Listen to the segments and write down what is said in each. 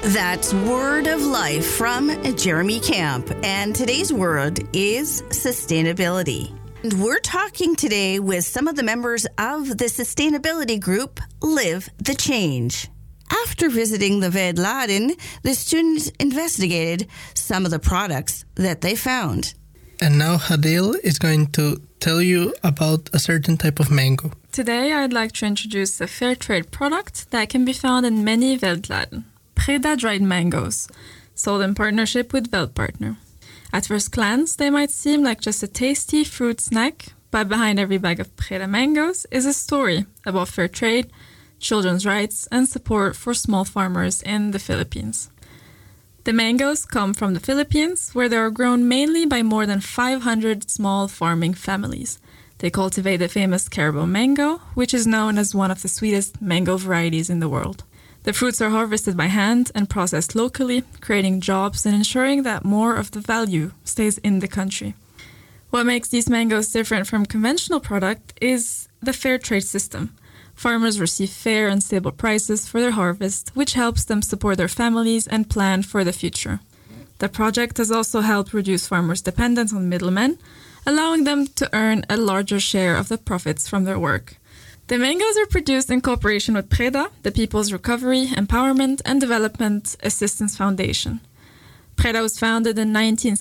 That's Word of Life from Jeremy Camp. And today's word is sustainability. And we're talking today with some of the members of the sustainability group, Live the Change. After visiting the Veldladen, the students investigated some of the products that they found. And now Hadil is going to tell you about a certain type of mango. Today I'd like to introduce a fair trade product that can be found in many Veldladen. Preda dried mangoes, sold in partnership with Veldpartner. At first glance, they might seem like just a tasty fruit snack, but behind every bag of Preda mangoes is a story about fair trade, children's rights, and support for small farmers in the Philippines. The mangoes come from the Philippines, where they are grown mainly by more than 500 small farming families. They cultivate the famous Carabao mango, which is known as one of the sweetest mango varieties in the world. The fruits are harvested by hand and processed locally, creating jobs and ensuring that more of the value stays in the country. What makes these mangoes different from conventional product is the fair trade system. Farmers receive fair and stable prices for their harvest, which helps them support their families and plan for the future. The project has also helped reduce farmers' dependence on middlemen, allowing them to earn a larger share of the profits from their work. The mangoes are produced in cooperation with Preda, the People's Recovery, Empowerment and Development Assistance Foundation. Preda was founded in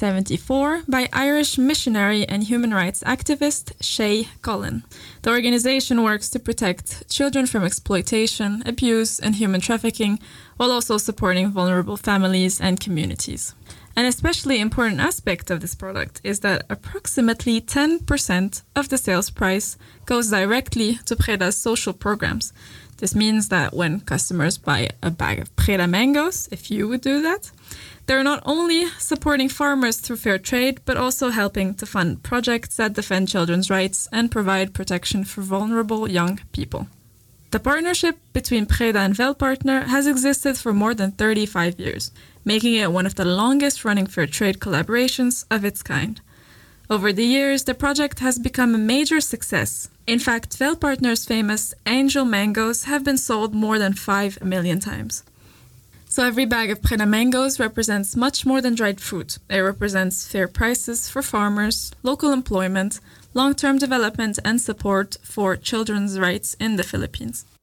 1974 by Irish missionary and human rights activist Shay Cullen. The organization works to protect children from exploitation, abuse, and human trafficking, while also supporting vulnerable families and communities. An especially important aspect of this product is that approximately 10% of the sales price goes directly to Preda's social programs. This means that when customers buy a bag of Preda mangoes, if you would do that, they're not only supporting farmers through fair trade, but also helping to fund projects that defend children's rights and provide protection for vulnerable young people. The partnership between Preda and Veldpartner has existed for more than 35 years, making it one of the longest-running fair trade collaborations of its kind. Over the years, the project has become a major success. In fact, Veldpartner's famous Angel mangoes have been sold more than 5 million times. So every bag of Preda mangoes represents much more than dried fruit. It represents fair prices for farmers, local employment, long-term development, and support for children's rights in the Philippines.